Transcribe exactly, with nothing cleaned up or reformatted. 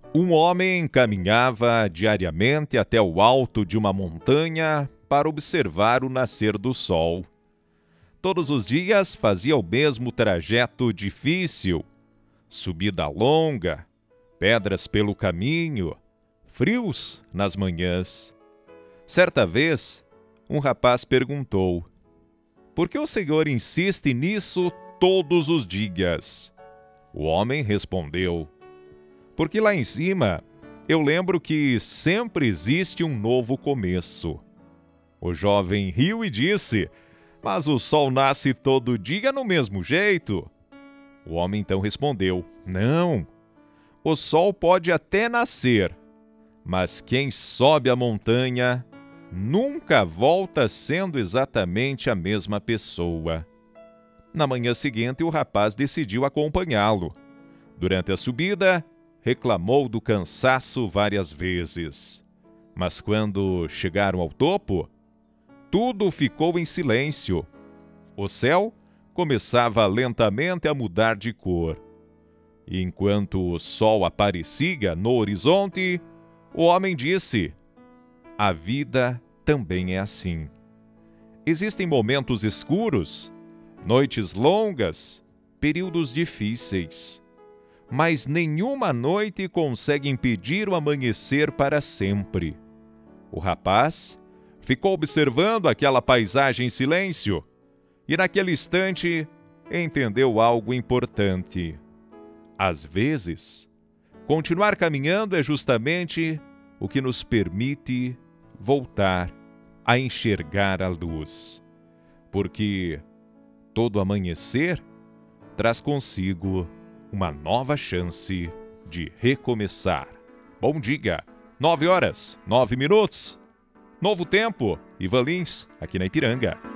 Um homem caminhava diariamente até o alto de uma montanha para observar o nascer do sol. Todos os dias fazia o mesmo trajeto difícil, subida longa, pedras pelo caminho, frios nas manhãs. Certa vez, um rapaz perguntou: "Por que o senhor insiste nisso todos os dias?" O homem respondeu: "Porque lá em cima, eu lembro que sempre existe um novo começo." O jovem riu e disse: "Mas o sol nasce todo dia no mesmo jeito." O homem então respondeu: "Não, o sol pode até nascer, mas quem sobe a montanha nunca volta sendo exatamente a mesma pessoa." Na manhã seguinte, o rapaz decidiu acompanhá-lo. Durante a subida, reclamou do cansaço várias vezes. Mas quando chegaram ao topo, tudo ficou em silêncio. O céu começava lentamente a mudar de cor. E enquanto o sol aparecia no horizonte, o homem disse: "A vida também é assim. Existem momentos escuros, noites longas, períodos difíceis. Mas nenhuma noite consegue impedir o amanhecer para sempre." O rapaz ficou observando aquela paisagem em silêncio e, naquele instante, entendeu algo importante. Às vezes, continuar caminhando é justamente o que nos permite voltar a enxergar a luz. Porque todo amanhecer traz consigo uma nova chance de recomeçar. Bom dia, nove horas, nove minutos. Novo tempo, Ivan Lins, aqui na Ipiranga.